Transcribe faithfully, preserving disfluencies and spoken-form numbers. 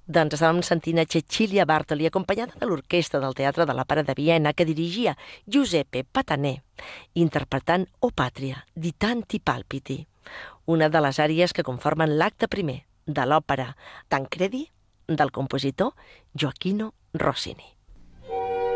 Doncs estàvem sentint a Cecilia Bartoli, acompanyada de l'orquestra del Teatre de l'Òpera de Viena, que dirigia Giuseppe Patané, interpretant O Pàtria, di tanti palpiti, una de les àries que conformen l'acte primer de l'òpera Tancredi del compositor Gioachino Rossini.